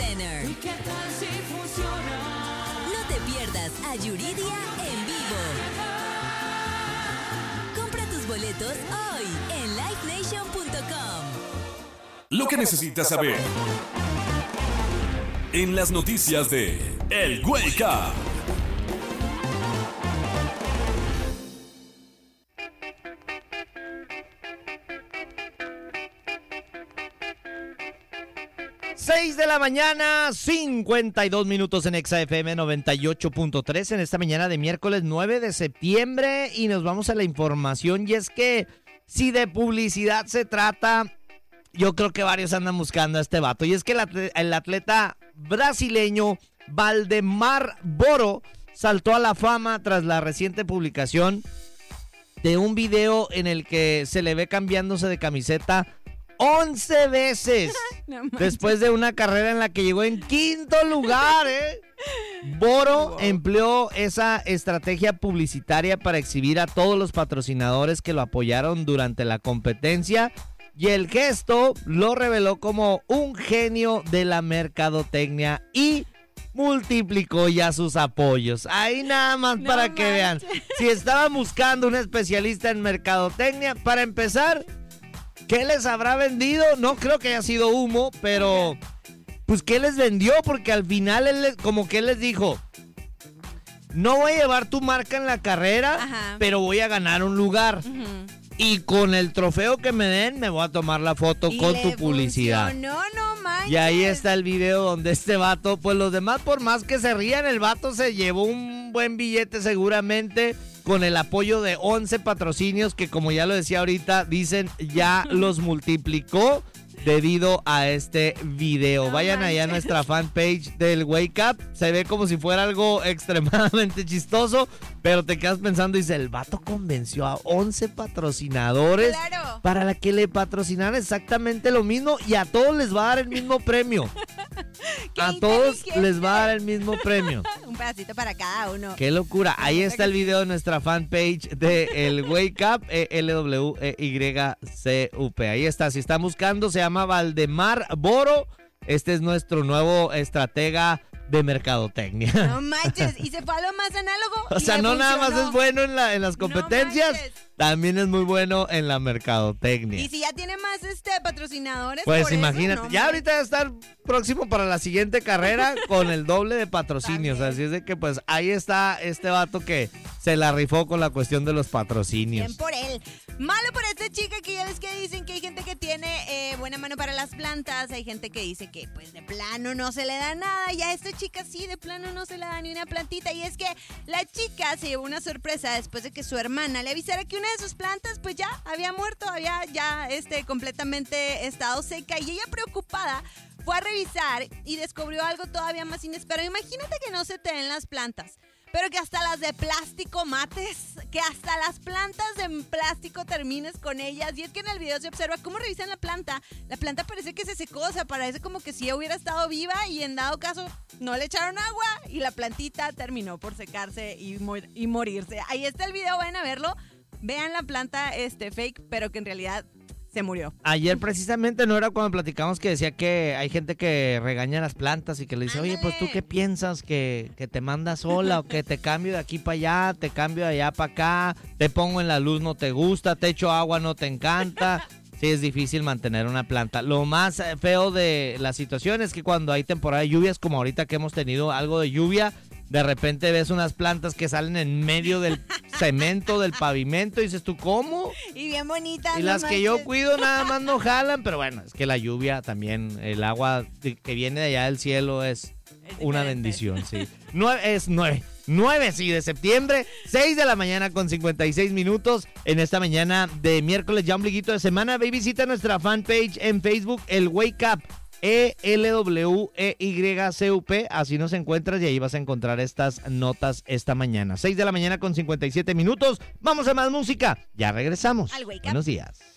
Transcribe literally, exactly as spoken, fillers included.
Center. ¿Y qué tal si funciona? No te pierdas a Yuridia en vivo. Compra tus boletos hoy en live nation punto com. Lo que necesitas saber en las noticias de El Wake Up. seis de la mañana, cincuenta y dos minutos en Exa F M noventa y ocho punto tres en esta mañana de miércoles nueve de septiembre, y nos vamos a la información. Y es que si de publicidad se trata, yo creo que varios andan buscando a este vato. Y es que el atleta, el atleta brasileño Valdemar Boro saltó a la fama tras la reciente publicación de un video en el que se le ve cambiándose de camiseta once veces no después de una carrera en la que llegó en quinto lugar, ¿eh? Boro wow. empleó esa estrategia publicitaria para exhibir a todos los patrocinadores que lo apoyaron durante la competencia, y el gesto lo reveló como un genio de la mercadotecnia y multiplicó ya sus apoyos. Ahí nada más no para manches. Que vean. Si estaban buscando un especialista en mercadotecnia, para empezar, ¿qué les habrá vendido? No creo que haya sido humo, pero pues ¿qué les vendió? Porque al final él como que él les dijo: no voy a llevar tu marca en la carrera, ajá, pero voy a ganar un lugar. Uh-huh. Y con el trofeo que me den, me voy a tomar la foto y con tu publicidad. No, no manches. Y ahí está el video donde este vato, pues los demás, por más que se rían, el vato se llevó un buen billete seguramente, con el apoyo de once patrocinios que, como ya lo decía ahorita, dicen ya los multiplicó debido a este video. No Vayan manches. Allá a nuestra fanpage del Wake Up. Se ve como si fuera algo extremadamente chistoso, pero te quedas pensando, dice, el vato convenció a once patrocinadores, claro, para la que le patrocinaran exactamente lo mismo, y a todos les va a dar el mismo premio. A todos les va a dar el mismo premio. Un pedacito para cada uno. Qué locura. Ahí está el video de nuestra fanpage de El Wake Up, E L W E Y C U P. Ahí está. Si están buscando, se llama Valdemar Boro. Este es nuestro nuevo estratega de mercadotecnia. No manches, y se fue a lo más análogo. O sea, no funcionó. Nada más es bueno en, la, en las competencias, no también es muy bueno en la mercadotecnia. Y si ya tiene más este patrocinadores, pues por imagínate, eso, no, ya ahorita va a estar próximo para la siguiente carrera con el doble de patrocinios. Así es de que pues ahí está este vato que se la rifó con la cuestión de los patrocinios. Bien por él. Malo por esta chica, que ya ves que dicen que hay gente que tiene eh, buena mano para las plantas, hay gente que dice que pues de plano no se le da nada, y a esta chica sí, de plano no se le da ni una plantita. Y es que la chica se llevó una sorpresa después de que su hermana le avisara que una de sus plantas pues ya había muerto, había ya este completamente estado seca, y ella, preocupada, fue a revisar y descubrió algo todavía más inesperado. Imagínate que no se te den las plantas, pero que hasta las de plástico mates, que hasta las plantas de plástico termines con ellas. Y es que en el video se observa cómo revisan la planta. La planta parece que se secó, o sea, parece como que si hubiera estado viva, y en dado caso no le echaron agua y la plantita terminó por secarse y, mor- y morirse. Ahí está el video, vayan a verlo. Vean la planta este fake, pero que en realidad se murió. Ayer precisamente no era cuando platicamos que decía que hay gente que regaña las plantas y que le dice, Ándale. Oye, pues tú qué piensas, que, que te mandas sola o que te cambio de aquí para allá, te cambio de allá para acá, te pongo en la luz, no te gusta, te echo agua, no te encanta. Sí, es difícil mantener una planta. Lo más feo de la situación es que cuando hay temporada de lluvias, como ahorita que hemos tenido algo de lluvia, de repente ves unas plantas que salen en medio del cemento, del pavimento, y dices tú, ¿cómo? Y bien bonitas. Y las que yo cuido nada más no jalan, pero bueno, es que la lluvia también, el agua que viene de allá del cielo es, es una bendición, sí. Nueve, es nueve, nueve, sí, de septiembre, seis de la mañana con cincuenta y seis minutos, en esta mañana de miércoles, ya ombliguito de semana. Ve y visita nuestra fanpage en Facebook, el Wake Up. E L W E Y C U P, así nos encuentras y ahí vas a encontrar estas notas esta mañana. seis de la mañana con cincuenta y siete minutos. Vamos a más música. Ya regresamos. Buenos días.